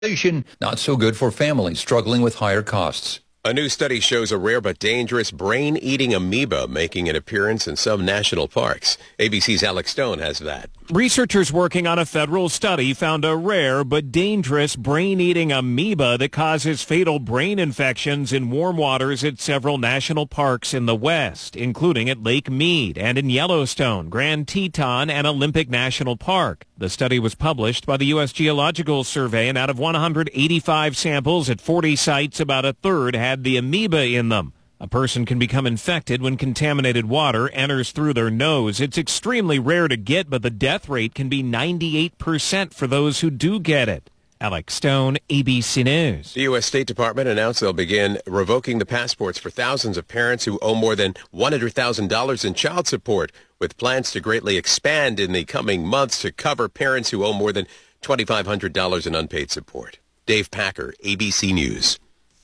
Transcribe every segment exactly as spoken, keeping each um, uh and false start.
Not so good for families struggling with higher costs. A new study shows a rare but dangerous brain-eating amoeba making an appearance in some national parks. A B C's Alex Stone has that. Researchers working on a federal study found a rare but dangerous brain-eating amoeba that causes fatal brain infections in warm waters at several national parks in the West, including at Lake Mead and in Yellowstone, Grand Teton, and Olympic National Park. The study was published by the U S Geological Survey, and out of one hundred eighty-five samples at forty sites, about a third had the amoeba in them. A person can become infected when contaminated water enters through their nose. It's extremely rare to get, but the death rate can be ninety-eight percent for those who do get it. Alex Stone, A B C News. The U S State Department announced they'll begin revoking the passports for thousands of parents who owe more than one hundred thousand dollars in child support, with plans to greatly expand in the coming months to cover parents who owe more than two thousand five hundred dollars in unpaid support. Dave Packer, A B C News.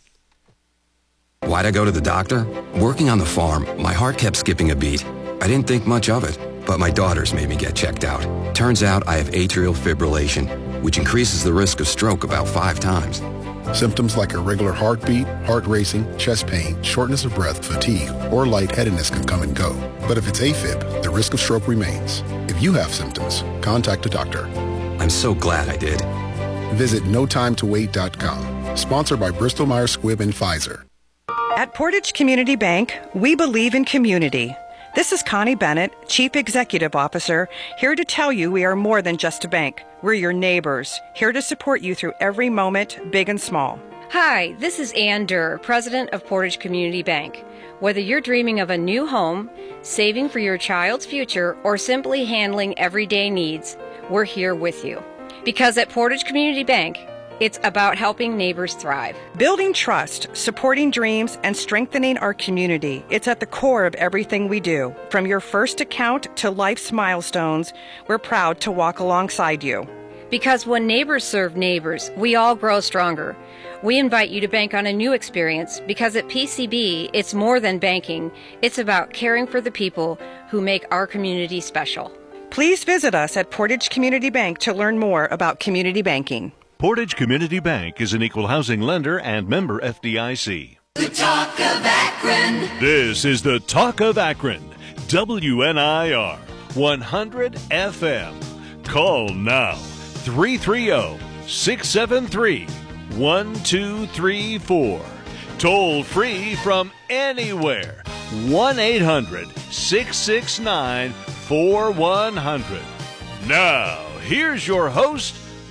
Why'd I go to the doctor? Working on the farm, my heart kept skipping a beat. I didn't think much of it, but my daughters made me get checked out. Turns out I have atrial fibrillation, which increases the risk of stroke about five times. Symptoms like irregular heartbeat, heart racing, chest pain, shortness of breath, fatigue, or lightheadedness can come and go. But if it's AFib, the risk of stroke remains. If you have symptoms, contact a doctor. I'm so glad I did. Visit no time to wait dot com. Sponsored by Bristol Myers Squibb and Pfizer. At Portage Community Bank, we believe in community. This is Connie Bennett, Chief Executive Officer, here to tell you we are more than just a bank. We're your neighbors, here to support you through every moment, big and small. Hi, this is Ann Durr, President of Portage Community Bank. Whether you're dreaming of a new home, saving for your child's future, or simply handling everyday needs, we're here with you. Because at Portage Community Bank, it's about helping neighbors thrive. Building trust, supporting dreams, and strengthening our community. It's at the core of everything we do. From your first account to life's milestones, we're proud to walk alongside you. Because when neighbors serve neighbors, we all grow stronger. We invite you to bank on a new experience because at P C B, it's more than banking. It's about caring for the people who make our community special. Please visit us at Portage Community Bank to learn more about community banking. Portage Community Bank is an equal housing lender and member F D I C. The Talk of Akron. This is the Talk of Akron. W N I R one hundred F M. Call now. three three zero, six seven three, one two three four. Toll free from anywhere. one eight hundred, six six nine, four one zero zero. Now, here's your host,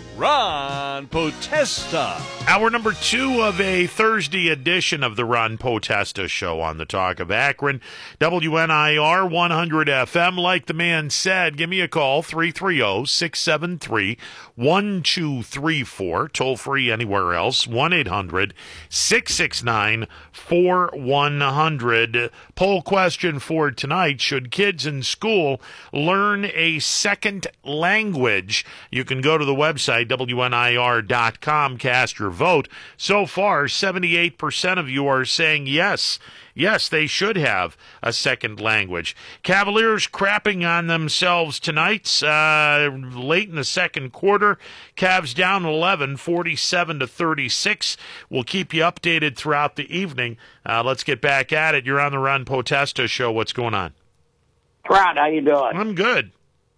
Ron Potesta. Hour number two of a Thursday edition of the Ron Potesta Show on the Talk of Akron. W N I R one hundred F M. Like the man said, give me a call, three three zero, six seven three, one two three four. Toll free anywhere else, one eight hundred, six six nine, four one zero zero. Poll question for tonight: should kids in school learn a second language? You can go to the website, W N I R dot com, cast your vote. So far, seventy-eight percent of you are saying yes. Yes, they should have a second language. Cavaliers crapping on themselves tonight, uh, late in the second quarter. Cavs down eleven, forty-seven to thirty-six. We'll keep you updated throughout the evening. Uh, let's get back at it. You're on the Ron Potesta Show. What's going on? Ron, how you doing? I'm good.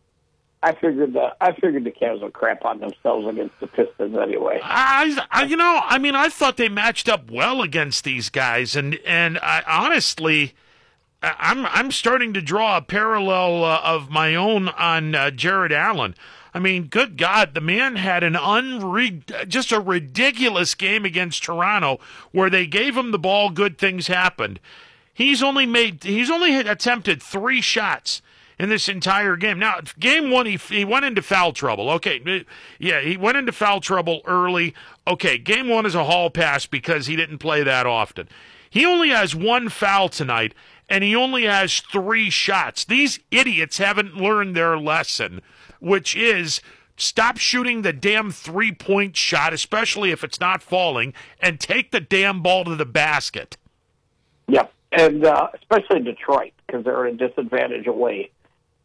I figured the I figured the Cavs would crap on themselves against the Pistons anyway. I, I, you know, I mean, I thought they matched up well against these guys, and and I, honestly, I'm I'm starting to draw a parallel uh, of my own on uh, Jared Allen. I mean, good God, the man had an unre- just a ridiculous game against Toronto where they gave him the ball, good things happened. He's only made he's only attempted three shots in this entire game. Now, game one, he he went into foul trouble. Okay, yeah, he went into foul trouble early. Okay, game one is a hall pass because he didn't play that often. He only has one foul tonight, and he only has three shots. These idiots haven't learned their lesson, which is stop shooting the damn three-point shot, especially if it's not falling, and take the damn ball to the basket. Yep, and uh, especially Detroit, because they're at a disadvantage away.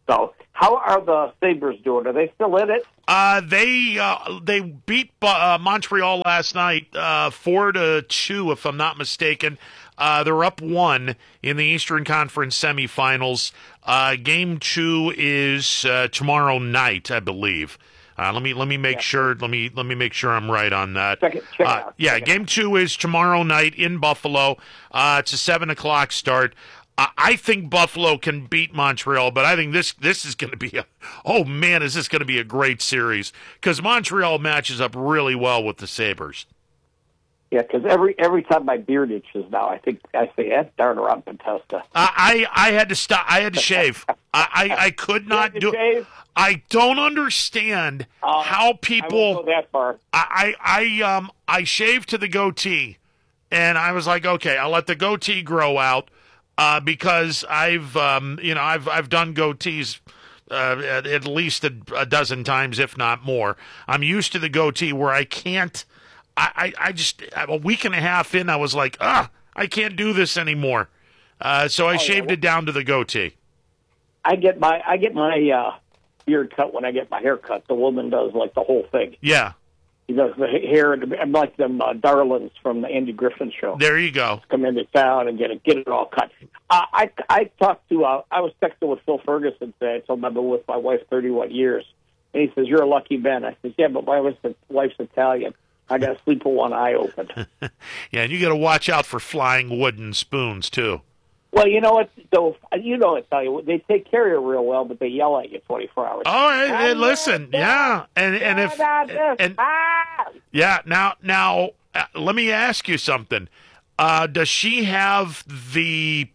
So, how are the Sabres doing? Are they still in it? Uh, they uh, they beat uh, Montreal last night uh, four to two, if I'm not mistaken. Uh, they're up one in the Eastern Conference semifinals. Uh, game two is uh, tomorrow night, I believe. Uh, let me let me make yeah. sure. Let me let me make sure I'm right on that. Check it, check uh, it out. Yeah, check game it two is tomorrow night in Buffalo. Uh, it's a seven o'clock start. Uh, I think Buffalo can beat Montreal, but I think this this is going to be a oh man, is this going to be a great series because Montreal matches up really well with the Sabres. Yeah, because every every time my beard itches now, I think I say that darn around Contesta. I, I I had to stop. I had to shave. I, I, I could not do. Shave? I don't understand uh, how people. I won't go that far. I, I I um I shaved to the goatee, and I was like, okay, I'll let the goatee grow out, uh, because I've um you know I've I've done goatees. Uh, at, at least a, a dozen times, if not more. I'm used to the goatee where I can't. I, I, I just a week and a half in, I was like, ah, I can't do this anymore. Uh, so I oh, shaved yeah. it down to the goatee. I get my I get my uh, beard cut when I get my hair cut. The woman does like the whole thing. Yeah, he does the hair. I'm like them uh, darlings from the Andy Griffin show. There you go. Come into town and get it get it all cut. Uh, I I talked to uh, I was texting with Phil Ferguson today. I told him I've been with my wife thirty-one years, and he says you're a lucky man. I said yeah, but my wife's, wife's Italian. I got to sleep with one eye open. Yeah, and you got to watch out for flying wooden spoons too. Well, you know what? So you know, I tell you, they take care of you real well, but they yell at you twenty-four hours. Oh, and, and listen, yeah, and and if and yeah, now now uh, let me ask you something. Uh, does she have the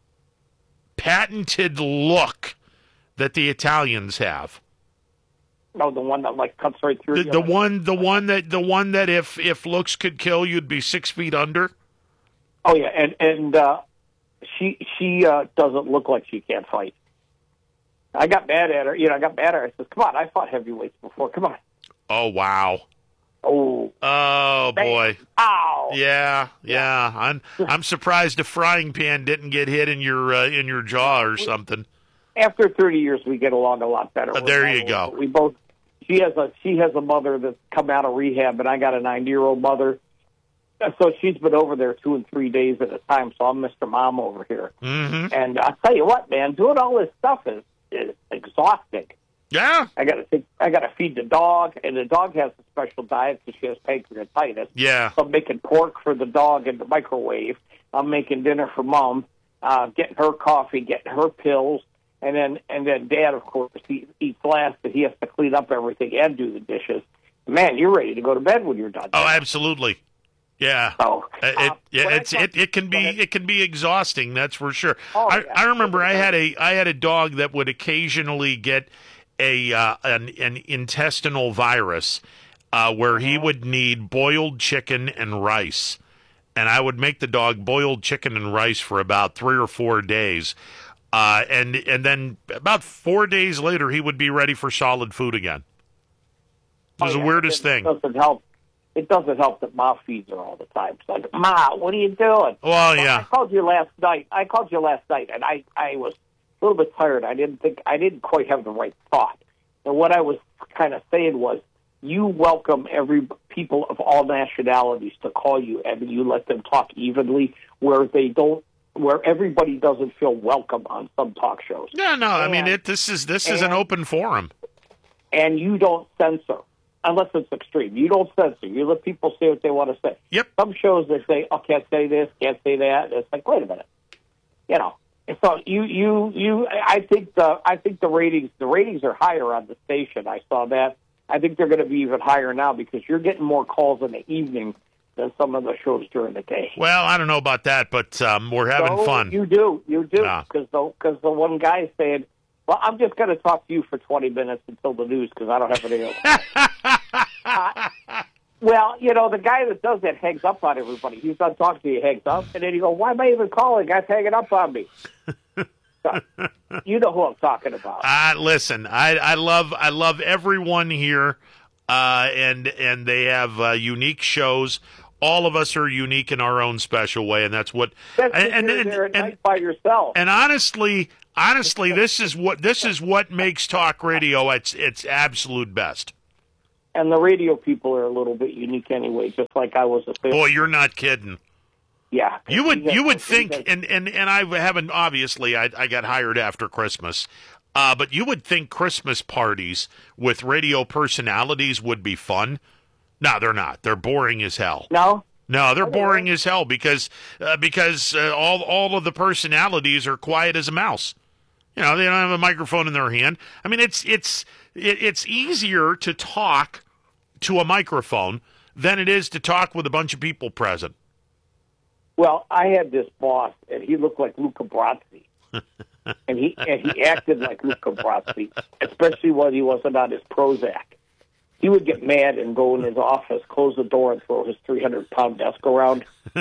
patented look that the Italians have? No, the one that like cuts right through. The, the one, the one that, the one that if if looks could kill, you'd be six feet under. Oh yeah, and and uh, she she uh, doesn't look like she can't fight. I got mad at her. You know, I got mad at her. I said, "Come on, I fought heavyweights before. Come on." Oh wow. Oh. Oh boy. Ow. Yeah, yeah. I'm I'm surprised a frying pan didn't get hit in your uh, in your jaw or something. After thirty years, we get along a lot better. Uh, there you go. We both. She has a she has a mother that's come out of rehab, and I got a ninety-year-old mother. So she's been over there two and three days at a time. So I'm Mister Mom over here. Mm-hmm. And I'll tell you what, man, doing all this stuff is, is exhausting. Yeah. I got to think. I got to feed the dog, and the dog has a special diet because she has pancreatitis. Yeah. So I'm making pork for the dog in the microwave. I'm making dinner for Mom, uh, getting her coffee, getting her pills. And then, and then, Dad, of course, he eats last, and he has to clean up everything and do the dishes. Man, you're ready to go to bed when you're done. Oh, absolutely. Yeah. Oh, uh, it, yeah, it's it, it can be it can be exhausting. That's for sure. Oh, I, yeah. I remember I had a I had a dog that would occasionally get a uh, an, an intestinal virus, uh, where he would need boiled chicken and rice, and I would make the dog boiled chicken and rice for about three or four days. Uh, and and then about four days later, he would be ready for solid food again. It was oh, yeah. the weirdest it thing. Doesn't help. It doesn't help that Ma feeds her all the time. It's like, Ma, what are you doing? Well, yeah. I called you last night. I called you last night, and I, I was a little bit tired. I didn't think I didn't quite have the right thought. And what I was kind of saying was, you welcome every people of all nationalities to call you, and you let them talk evenly, where they don't. Where everybody doesn't feel welcome on some talk shows. No, no. And, I mean, it, this is this is and, an open forum, and you don't censor unless it's extreme. You don't censor. You let people say what they want to say. Yep. Some shows they say, "Oh, can't say this, can't say that." And it's like, wait a minute, you know. And so you, you, you. I think the I think the ratings the ratings are higher on the station. I saw that. I think they're going to be even higher now because you're getting more calls in the evening than some of the shows during the day. Well, I don't know about that, but um, we're having so fun. You do, you do, yeah. because the because the one guy said, "Well, I'm just going to talk to you for twenty minutes until the news because I don't have anything else." uh, well, you know, the guy that does that hangs up on everybody. He's done talking to you, hangs up, and then you go, "Why am I even calling? Guy's hanging up on me." So, you know who I'm talking about. Uh, listen, I I love I love everyone here, uh, and and they have uh, unique shows. All of us are unique in our own special way, and that's what. That's and, and, you're and, there at and, night by yourself. And honestly, Honestly, this is what this is what makes talk radio its its absolute best. And the radio people are a little bit unique anyway, just like I was a fan. Boy, you're not kidding. Yeah. You would you would think, and, and, and I haven't, obviously, I, I got hired after Christmas, uh, but you would think Christmas parties with radio personalities would be fun. No, they're not. They're boring as hell. No? No, they're boring as hell because uh, because uh, all all of the personalities are quiet as a mouse. You know, they don't have a microphone in their hand. I mean, it's it's it, it's easier to talk to a microphone than it is to talk with a bunch of people present. Well, I had this boss, and he looked like Luca Brasi, and he and he acted like Luca Brasi, especially when he wasn't on his Prozac. He would get mad and go in his office, close the door, and throw his three hundred pound desk around.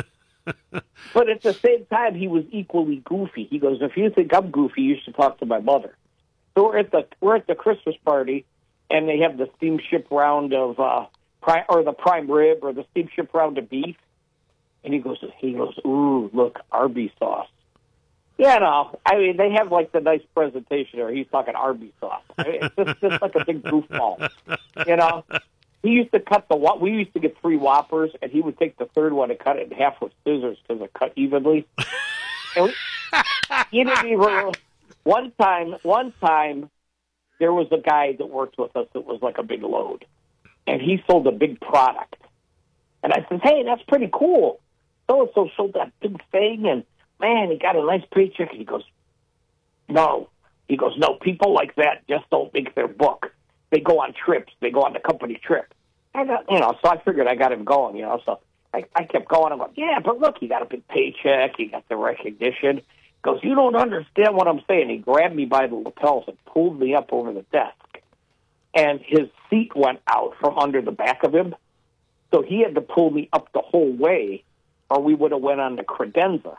But at the same time, he was equally goofy. He goes, "If you think I'm goofy, you should talk to my mother." So we're at the we're at the Christmas party, and they have the steamship round of uh, prime, or the prime rib, or the steamship round of beef. And he goes, he goes, "Ooh, look, Arby's sauce." Yeah, no, I mean they have like the nice presentation, or he's talking Arby's sauce. I mean, it's just, just like a big goofball, you know. He used to cut the we used to get three Whoppers, and he would take the third one and cut it in half with scissors because it cut evenly. And we, he didn't even. One time, one time, there was a guy that worked with us that was like a big load, and he sold a big product. And I said, "Hey, that's pretty cool. So-and-so sold that big thing, and, man, he got a nice paycheck." And he goes, no. He goes, "No, people like that just don't make their book. They go on trips. They go on the company trip." And, uh, you know, so I figured I got him going, you know. So I, I kept going. I'm going, "Yeah, but look, he got a big paycheck. He got the recognition." He goes, "You don't understand what I'm saying." He grabbed me by the lapels and pulled me up over the desk. And his seat went out from under the back of him. So he had to pull me up the whole way, or we would have went on the credenza.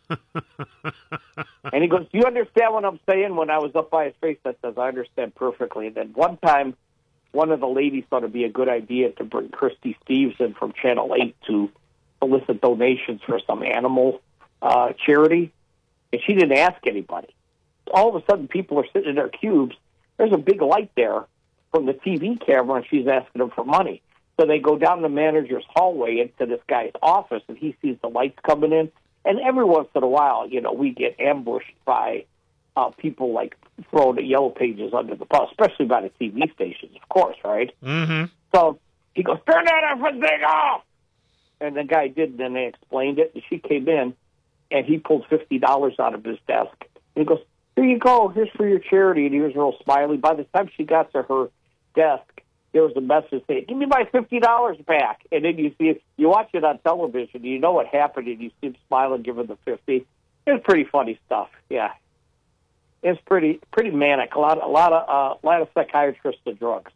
And he goes, "Do you understand what I'm saying?" When I was up by his face, I says, "I understand perfectly." And then one time, one of the ladies thought it'd be a good idea to bring Christy Steves in from Channel eight to solicit donations for some animal uh, charity. And she didn't ask anybody. All of a sudden, people are sitting in their cubes. There's a big light there from the T V camera, and she's asking them for money. So they go down the manager's hallway into this guy's office, and he sees the lights coming in. And every once in a while, you know, we get ambushed by uh, people, like, throwing the yellow pages under the bus, especially by the T V stations, of course, right? Mm-hmm. So he goes, "Turn that effing thing off!" And the guy did, and then they explained it, and she came in, and he pulled fifty dollars out of his desk. And he goes, "Here you go. Here's for your charity." And he was real smiley. By the time she got to her desk, there was a message saying, "Give me my fifty dollars back." And then you see, you watch it on television, you know what happened, and you see him smiling, giving the fifty. It was pretty funny stuff, yeah. It's pretty pretty manic. A lot, a lot of, uh, a lot of psychiatrists and drugs.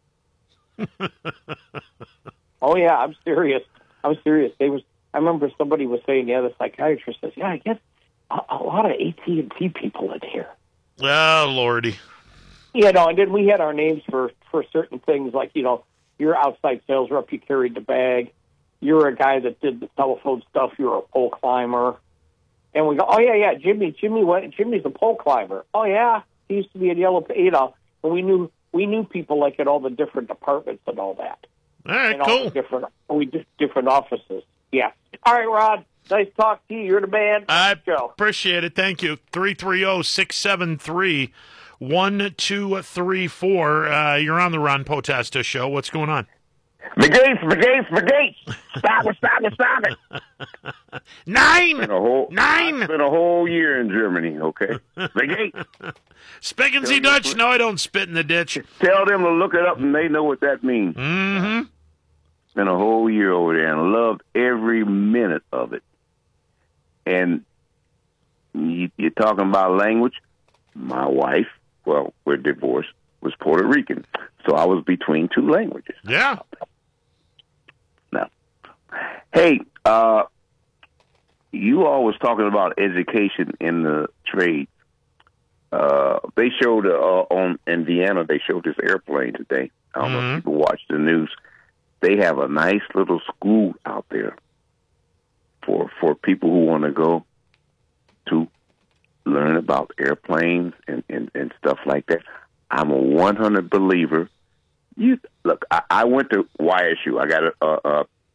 Oh yeah, I'm serious. I'm serious. They was. I remember somebody was saying, yeah, the psychiatrist says, "Yeah, I get a, a lot of A T and T people in here." Oh, Lordy. You know, and then we had our names for, for certain things, like, you know, you're outside sales rep, you carried the bag. You're a guy that did the telephone stuff, you're a pole climber. And we go, "Oh, yeah, yeah, Jimmy, Jimmy went, Jimmy's a pole climber." "Oh, yeah, he used to be at Yellow, you know." And we knew we knew people like in all the different departments and all that. All right, and cool. All the different, we did different offices. Yeah. All right, Rod, nice talk to you. You're the man. I Joe. appreciate it. Thank you. three three zero, six seven three, one two three four. Uh, you're on the Ron Potesta Show. What's going on? McGates, McGates, McGates. Stop it, stop it, stop it. Nine! Been a whole, Nine! It's been a whole year in Germany, okay? McGates. Speak and see Dutch? No, I don't spit in the ditch. Tell them to look it up, and they know what that means. Mm-hmm. Spent a whole year over there and loved every minute of it. And you, you're talking about language. My wife, well, we're divorced, was Puerto Rican. So I was between two languages. Yeah. Now, hey, uh, you all was talking about education in the trades. Uh, they showed uh, on in Vienna, they showed this airplane today. I don't mm-hmm. know if people watch the news. They have a nice little school out there for for people who want to go to learn about airplanes and, and, and stuff like that. I'm a one hundred believer. You look. I, I went to Y S U. I got a, a, a